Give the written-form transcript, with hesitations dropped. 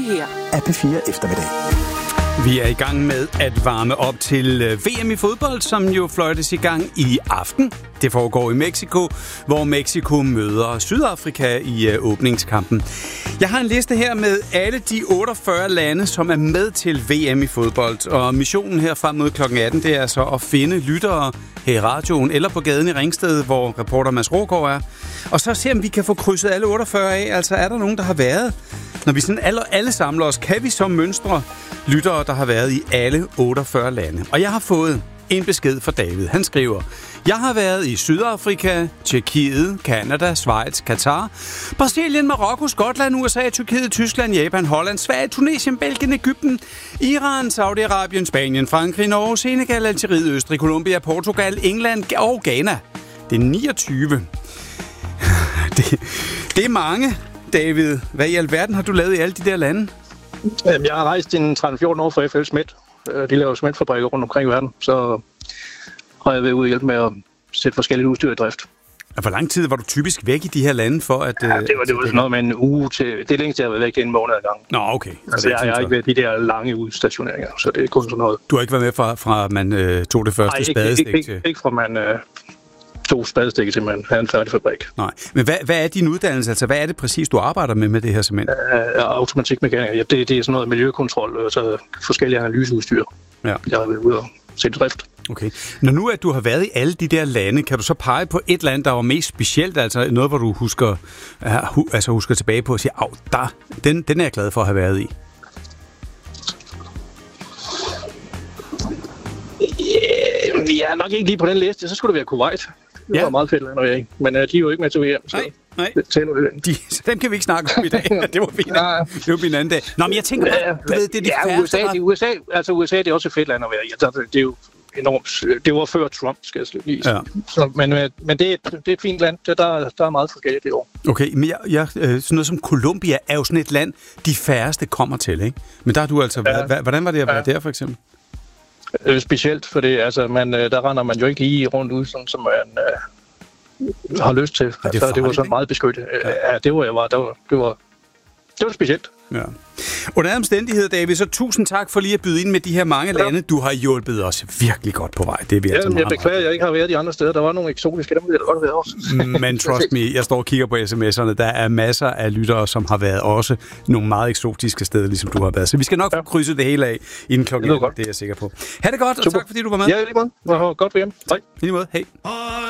her er P4 Eftermiddag. Vi er i gang med at varme op til VM i fodbold, som jo fløjtes i gang i aften. Det foregår i Mexico, hvor Mexico møder Sydafrika i åbningskampen. Jeg har en liste her med alle de 48 lande, som er med til VM i fodbold. Og missionen her frem mod kl. 18, det er så at finde lyttere her i radioen eller på gaden i Ringsted, hvor reporter Mads Rågaard er. Og så se, om vi kan få krydset alle 48 af. Altså er der nogen, der har været? Når vi sådan alle samler os, kan vi så mønstre lyttere, der har været i alle 48 lande. Og jeg har fået en besked fra David. Han skriver: Jeg har været i Sydafrika, Tjekkiet, Canada, Schweiz, Katar, Brasilien, Marokko, Skotland, USA, Tyrkiet, Tyskland, Japan, Holland, Sverige, Tunesien, Belgien, Egypten, Iran, Saudi-Arabien, Spanien, Frankrig, Norge, Senegal, Algeriet, Østrig, Colombia, Portugal, England og Ghana. Det er 29. Det er mange, David. Hvad i alverden har du lavet i alle de der lande? Jeg har rejst en 13-14 år for FL Smed. De laver smeltfabrikker rundt omkring i verden. Så har jeg været ude og hjælpe med at sætte forskellige udstyr i drift. Og hvor lang tid var du typisk væk i de her lande for at... Ja, det var sådan noget med en uge til... Det er længst, jeg har været væk en måned ad gangen. Nå, okay. Altså, jeg har ikke været de der lange udstationeringer, så det er kun sådan noget. Du har ikke været med fra man tog det første spadestik til... ikke fra man tog spadestik til man havde en færdig fabrik. Nej, men hvad er din uddannelse? Altså, hvad er det præcis, du arbejder med det her cement? Automatikmekaniker. Ja, det er sådan noget miljøkontrol og så forskellige analyseudstyr. Ja. Jeg har været ude og sætte drift. Okay. Når nu at du har været i alle de der lande, kan du så pege på et land, der var mest specielt, altså noget, hvor du husker tilbage på og siger, den er jeg glad for at have været i? Vi er nok ikke lige på den liste, så skulle det være Kuwait. Det var meget fedt land at være i. Men de er jo ikke med til VM, så nej. Dem kan vi ikke snakke om i dag. Det var en anden dag. Nå, men jeg tænker bare, du ved, det er de færreste. USA, det er også et fedt land at være i. Altså, det er jo enormt. Det var før Trump, skal jeg lige sige. Ja. Så, men det er et fint land. Der er meget forskelligt i år. Okay, men sådan noget som Colombia er jo sådan et land, de færreste kommer til, ikke? Men der har du altså været. Hvordan var det at være der, for eksempel? Specielt, for det, altså, der render man jo ikke lige rundt ud, sådan, som man har lyst til. Altså, det var sådan meget beskyttet. Ja, det var specielt. Ja. Under omstændighed, David, så tusind tak for lige at byde ind med de her mange lande. Du har hjulpet os virkelig godt på vej. Det er vi altså meget. Jeg beklager, at jeg ikke har været de andre steder. Der var nogle eksotiske, dem ville jeg godt have været også. Men trust me, jeg står og kigger på sms'erne. Der er masser af lyttere, som har været også nogle meget eksotiske steder, ligesom du har været. Så vi skal nok få krydset det hele af inden klokken. Det er jeg sikker på. Ha' det godt, og tak fordi du var med. Ja, lige måde. Godt for hjem. Hej. Lige måde. Hej.